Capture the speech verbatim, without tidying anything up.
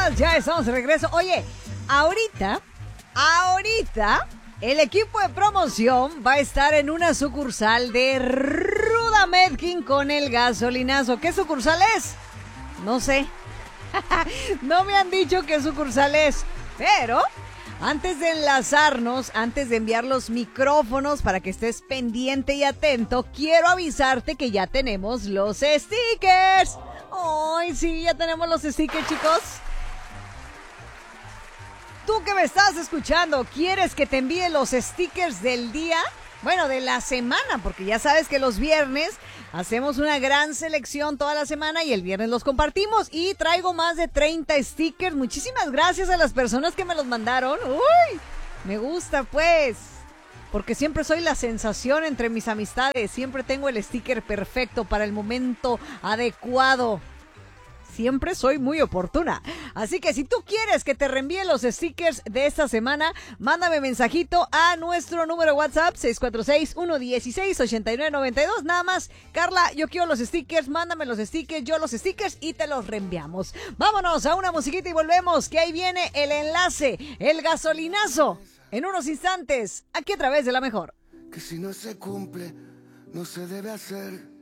días, ya estamos de regreso. Oye, ahorita, ahorita, el equipo de promoción va a estar en una sucursal de Ruda Medkin con el gasolinazo. ¿Qué sucursal es? No sé. No me han dicho qué sucursal es, pero antes de enlazarnos, antes de enviar los micrófonos para que estés pendiente y atento, quiero avisarte que ya tenemos los stickers. ¡Ay, sí! Ya tenemos los stickers, chicos. Tú que me estás escuchando, ¿quieres que te envíe los stickers del día? Bueno, de la semana, porque ya sabes que los viernes hacemos una gran selección toda la semana y el viernes los compartimos. Y traigo más de treinta stickers. Muchísimas gracias a las personas que me los mandaron. ¡Uy! Me gusta, pues. Porque siempre soy la sensación entre mis amistades. Siempre tengo el sticker perfecto para el momento adecuado. Siempre soy muy oportuna. Así que si tú quieres que te reenvíe los stickers de esta semana, mándame mensajito a nuestro número WhatsApp seis cuatro seis, uno uno seis, ocho nueve nueve dos. Nada más, Carla, yo quiero los stickers, mándame los stickers, yo los stickers y te los reenviamos. Vámonos a una musiquita y volvemos, que ahí viene el enlace, el gasolinazo, en unos instantes, aquí a través de La Mejor. Que si no se cumple, no se debe hacer.